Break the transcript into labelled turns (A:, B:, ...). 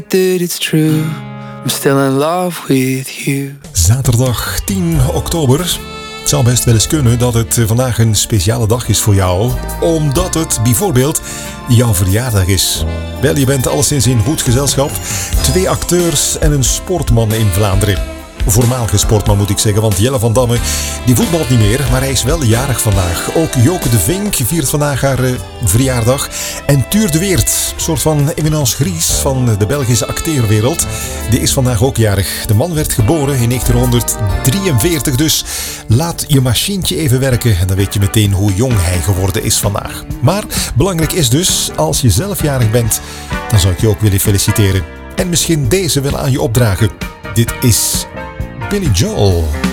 A: that it's true. I'm still in love with you.
B: Zaterdag 10 oktober. Het zou best wel eens kunnen dat het vandaag een speciale dag is voor jou. Omdat het bijvoorbeeld jouw verjaardag is. Wel, je bent alleszins in goed gezelschap. 2 acteurs en een sportman in Vlaanderen. Voormalige sportman moet ik zeggen, want Jelle van Damme die voetbalt niet meer, maar hij is wel jarig vandaag. Ook Joke de Vink viert vandaag haar verjaardag. En Tuur de Weert, een soort van eminence grise van de Belgische acteerwereld, die is vandaag ook jarig. De man werd geboren in 1943, dus laat je machientje even werken en dan weet je meteen hoe jong hij geworden is vandaag. Maar belangrijk is dus, als je zelf jarig bent, dan zou ik je ook willen feliciteren. En misschien deze wel aan je opdragen. Dit is Billy Joel.